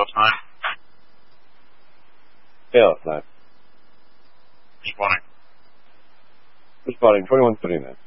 what time? Yeah, last night. Responding. Responding, 21:39.